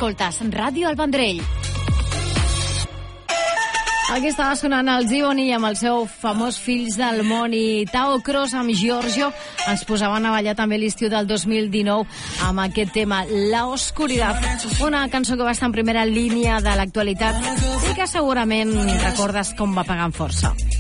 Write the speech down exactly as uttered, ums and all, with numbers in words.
Escoltes Ràdio El Vendrell. Aquí estava sonant el Ziboni amb el seu famós Fills del Món, i Tao Cross amb Giorgio ens posaven a ballar també l'estiu del dos mil dinou amb aquest tema, La Oscuridad, una cançó que va estar en primera línia de l'actualitat i que segurament recordes com va pegar amb força.